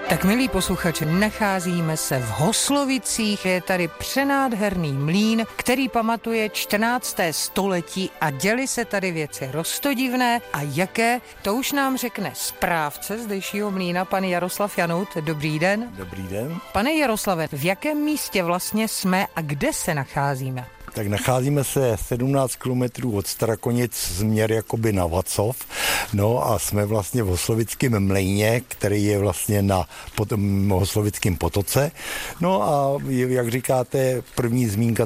Tak milí posluchači, nacházíme se v Hoslovicích, je tady přenádherný mlýn, který pamatuje 14. století a děly se tady věci roztodivné a jaké, to už nám řekne správce zdejšího mlýna, pan Jaroslav Janout. Dobrý den. Dobrý den. Pane Jaroslave, v jakém místě vlastně jsme a kde se nacházíme? Tak nacházíme se 17 kilometrů od Strakonic směr jakoby na Vacov, no a jsme vlastně v Hoslovickém mlejně, který je vlastně na Hoslovickém potoce. No a jak říkáte, první zmínka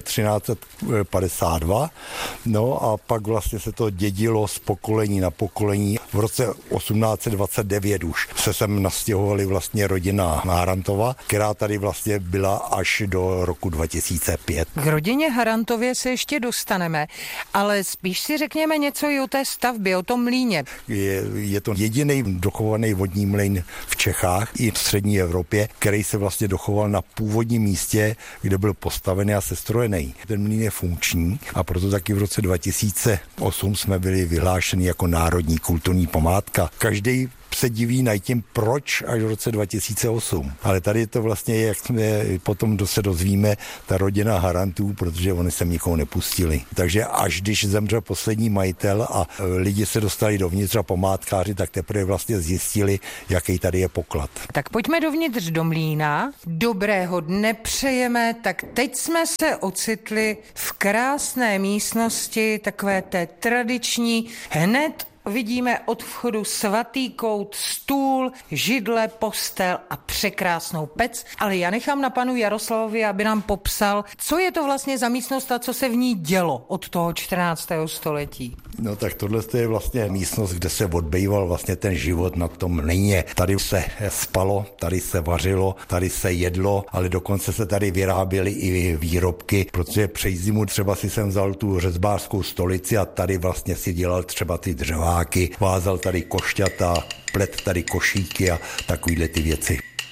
1352, no a pak vlastně se to dědilo z pokolení na pokolení. V roce 1829 už se sem nastěhovali vlastně rodina Harantova, která tady vlastně byla až do roku 2005. K rodině Harantově se ještě dostaneme, ale spíš si řekněme něco i o té stavbě, o tom mlýně. Je to jediný dochovaný vodní mlýn v Čechách i v střední Evropě, který se vlastně dochoval na původním místě, kde byl postavený a sestrojený. Ten mlýn je funkční a proto taky v roce 2008 jsme byli vyhlášeni jako národní kulturní památka. Každý se diví nad tím, proč až v roce 2008. Ale tady to vlastně je, jak jsme potom se dozvíme, ta rodina Harantů, protože oni sem nikoho nepustili. Takže až když zemřel poslední majitel a lidi se dostali dovnitř a památkáři, tak teprve vlastně zjistili, jaký tady je poklad. Tak pojďme dovnitř do mlýna. Dobrého dne přejeme. Tak teď jsme se ocitli v krásné místnosti, takové té tradiční, hned vidíme od vchodu svatý kout, stůl, židle, postel a překrásnou pec, ale já nechám na panu Jaroslavovi, aby nám popsal, co je to vlastně za místnost a co se v ní dělo od toho 14. století. No tak tohle je vlastně místnost, kde se odbýval vlastně ten život na tom mlýně. Tady se spalo, tady se vařilo, tady se jedlo, ale dokonce se tady vyráběly i výrobky, protože přes zimu třeba si jsem vzal tu řezbářskou stolici a tady vlastně si dělal třeba ty dřeváky, vázal tady košťata, plet tady košíky a takovýhle ty věci.